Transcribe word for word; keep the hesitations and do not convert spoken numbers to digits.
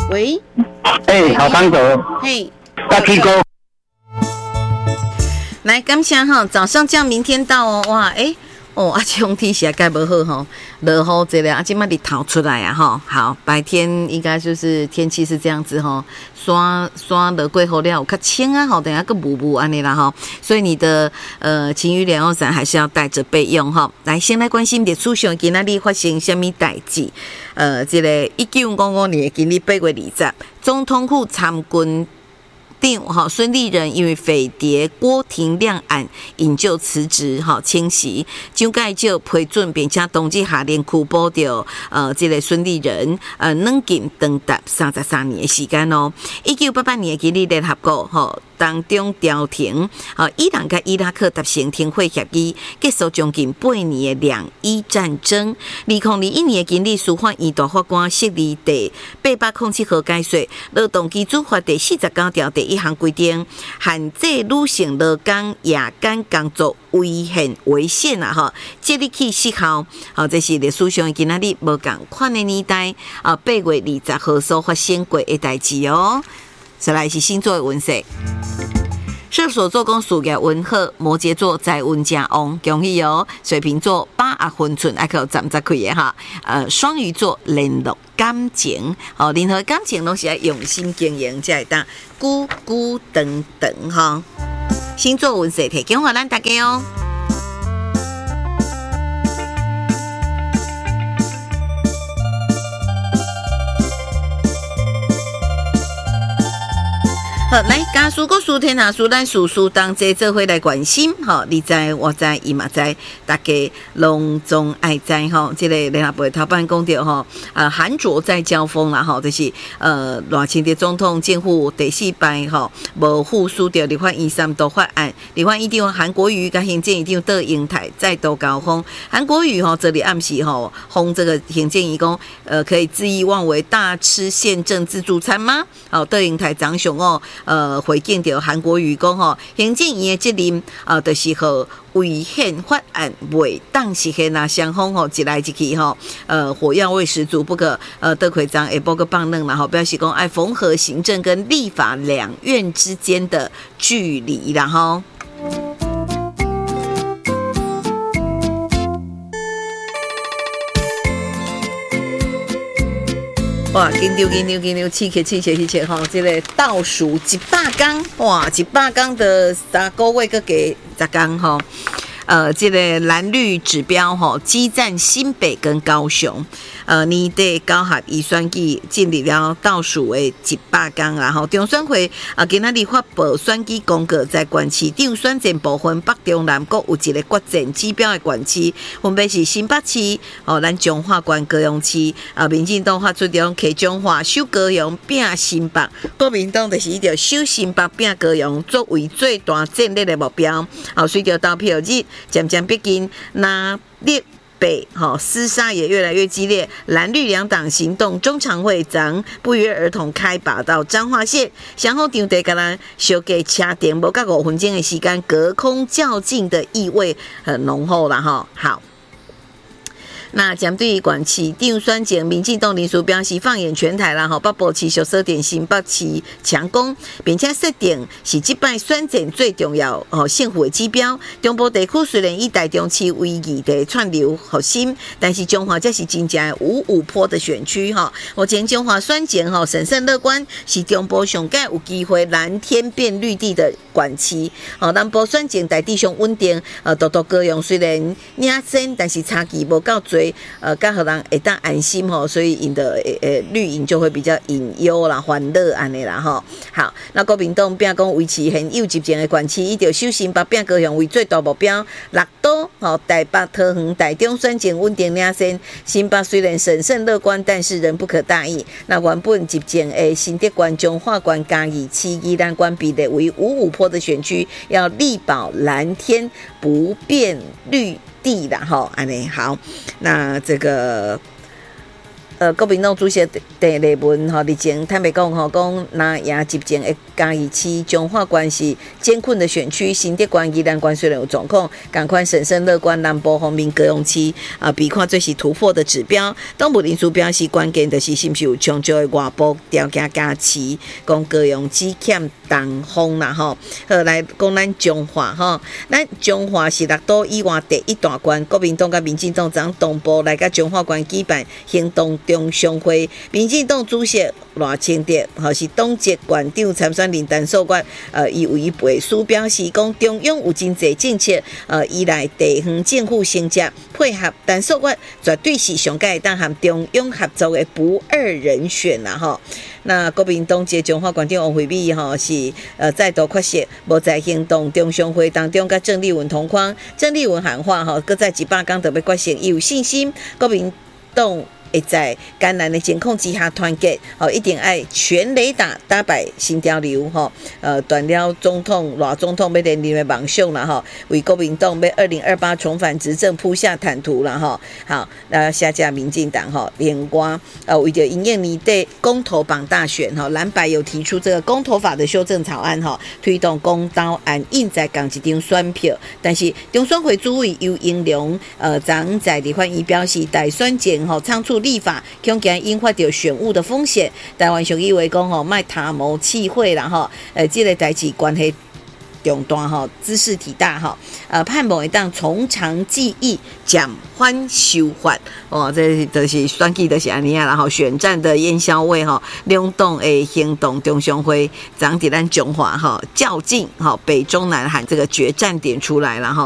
喂， 哎、欸，好康哥， 嘿， 大 K 哥， 来，感谢哈，早上叫明天到哦，哇，哎、欸。哦，啊，这种天气该不好吼，落雨这个啊，今麦日头出来啊吼，好，白天应该就是天气是这样子吼，刷刷落过后了，有较清啊吼，等下个雾雾安尼啦吼，所以你的呃晴雨连雨伞还是要带着备用哈。来，先来关心历史上今仔日发生什么代志？呃，这个一九五五年今日八月二十，总统府参军。定哈孙立人因为匪谍郭廷亮案引咎辞职哈清洗，蒋介石批准并且同时下令拘捕掉呃这个孙立人呃软禁长达三十三年的时间哦。一九八八年今日联合国哈当中调停啊伊朗跟伊拉克达成停火协议，结束将近八年的两伊战争。二零二一年今日司法院大法官释字第八百零七号解说劳动基础法第四十九条第一项规定，限制女性劳工夜间工作违宪违宪啊！哈，即日起失效。好，这是历史上今仔日无共款的年代啊，八月二十号所发生过的代志哦。再来是星座的运势。射手座讲事业温和，摩羯座财运正旺，恭喜哦！水瓶座把握分寸，还可站在开的哈。呃，双鱼座联络感情，哦，任何感情拢是要用心经营，才会当久久长长哈。星座运势提供给咱大家哦。好，来家书个书天下书，咱书书当这这回来关心哈，你知我知伊嘛知，大家拢总爱知哈。这个联合国头版讲到哈，呃，韩卓在交锋啦哈，就是呃，赖清德总统监护第四摆哈，无负输掉立法院三读法案，立法院长韩国瑜跟行政院长邓英台再度交锋。韩国瑜哈这里暗示哈，轰这个行政院讲，呃，可以恣意妄为大吃宪政自助餐吗？好，邓英台长雄哦。呃，回应到韩国瑜讲吼，行政院的责任啊，就是和违宪法案未当实现啊，双方吼一来一去吼，呃，火药味十足，不可呃，邓会长也不个放任啦，吼，表示讲爱缝合行政跟立法两院之间的距离啦，吼。哇，紧张紧张紧张，气切气切气切吼！这个倒数一百天，哇，一百天的三个月个给十天吼。呃，这个蓝绿指标吼，激战新北跟高雄。呃，年底高学预算举进入了倒数的一百天，然后中选会啊，今仔日发布选举公告，在县市长选战部分，北中南各有一个决战指标的县市，分别是新北市、哦，咱彰化县高雄市啊，民进党发出中客彰化、守高雄、拼新北，国民党就是以着守新北、拼高雄作为最大战略的目标。好，随着投票日渐渐逼近，那列北哈厮杀也越来越激烈，蓝绿两党行动中常会长不约而同开拔到彰化县，然后场地跟咱小给掐点无到五分钟的时间，隔空较劲的意味很浓厚了哈。好。那针对于县市长选前，民进党联署表示放眼全台啦，吼，北部持续设定新北市强攻，并且设定是这摆选战最重要哦胜负的指标。中部地区虽然以台中市为议的串流核心，但是中华这是真正五五坡的选区哈。目前中华选前吼审慎乐观，是中部上届有机会蓝天变绿地的县市。哦，南部选前大致上稳定，呃，独独高雄虽然领先，但是差距无够多。呃，较互人会当安心吼，所以因的呃绿营就会比较隐忧啦、欢乐安尼啦吼。好，那国民党并讲维持现有集前的县市，伊就首先把并高雄为最大目标。六都吼台北、桃园、台中选前稳定领先，新北虽然审慎乐观，但是仍不可大意。那原本集前的新竹县、彰化县、嘉义市、宜兰县比例为五五坡的选区，要力保蓝天不变绿地啦吼，安尼好，那这个呃，国民党主席郑丽文吼，日前坦白讲吼，讲拿赢执政的嘉义市彰化县是艰困的选区，新竹县、宜兰县虽然有状况，赶快审慎乐观，南部方面高雄市啊，比看最是突破的指标。东部林书表示，关键就是是不是有充足的外部条件加持，讲高雄只欠东风啦吼。好，来讲咱彰化吼，咱彰化是六都以外第一大县，国民党甲民进党将同步来甲彰化县举办行动中常会，民进党主席赖清德，或是党籍县长参选人陈寿岳，呃，伊为背书表示讲，中央有真济政策，呃，依赖地方政府承接配合，陈寿岳绝对是上届当和中央合作的不二人选啦吼。那国民党籍彰化县长王惠美吼是呃再度确实无在行动中常会当中，甲郑丽文同框，郑丽文喊话吼，搁在一百天特别决心，伊有信心国民党会在艰难的监控之下团结，哦，一定爱全雷打打败新潮流，吼，呃，断了总统赖总统要连任的梦想啦，吼，为国民党要二零二八重返执政铺下坦途啦，吼，好，那下架民进党，吼，连瓜，呃，为着迎验年底公投榜大选，吼，蓝白有提出这个公投法的修正草案，吼，推动公投案印在港一张选票，但是中选会主委尤英良，呃，昨在立法院表示，大选前，吼，仓促立法恐惊引发到选务的风险。台湾上议会讲吼，卖塔谋气会啦吼，呃，这个代志关系重大吼，姿势体大吼，呃，盼望会当从长计议，减缓修法。哦，这就是选举就是安尼啊，然后选战的烟硝味吼，两党的行动中常会，昨伫咱中华吼较劲吼，北中南喊这个决战点出来了吼。